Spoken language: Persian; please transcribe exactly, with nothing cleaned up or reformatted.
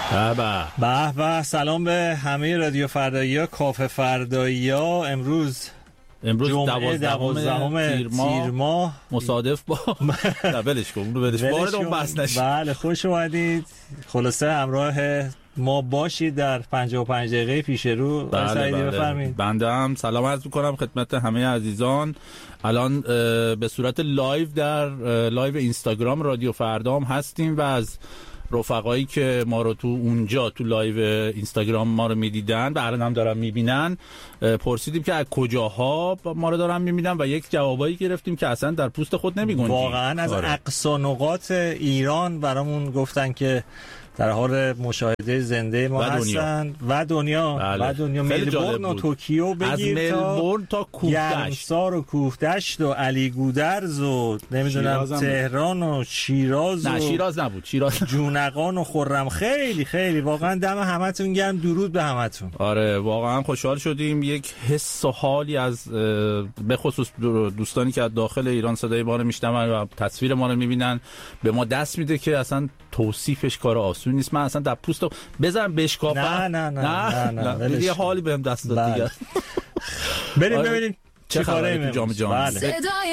به به به. سلام به همه رادیو فردایی‌ها، کافه فردایی‌ها. امروز امروز دوازدهم تیر ماه مصادف با نه ولش کن اونو ولش وارد اون بحث نشید. بله خوش اومدید. خلاصه همراه ما باشید در پنجاه و پنج دقیقه پیش رو. بله بله. بفرمایید. بنده هم سلام عرض می‌کنم خدمت همه عزیزان. الان به صورت لایو در لایو اینستاگرام رادیو فردا هم هستیم و از رفقایی که ما رو تو اونجا تو لایو اینستاگرام ما رو میدیدن و الان هم دارن میبینن پرسیدیم که از کجاها ما رو دارن میبینن و یک جوابایی گرفتیم که اصلا در پوست خود نمیگنجید. واقعا از آره. اقصا نقاط ایران برامون گفتن که در حال مشاهده زنده ما و دنیا. هستن و دنیا بله. و دنیا ملبورن و توکیو بگیر از ملبورن تا کوهدشت، گرمسار و کوهدشت و علی گودرز و نمیدونم تهران و شیراز. نه و شیراز نبود، شیراز جونقان و خرم. خیلی خیلی واقعا دم همتون گرم. درود به همتون. آره واقعا خوشحال شدیم. یک حس و حالی از به خصوص دوستانی که از داخل ایران صدای ما رو میشنون و تصویر ما رو میبینن به ما دست میده که اصلا توصیفش کار آسون نیست. من اصلا در پوستو بزنم بشکافم. نه نه نه نه, نه, نه. یه حالی بهم دست داد دیگه. بریم ببینیم چه خبره تو جام جهانی. بله.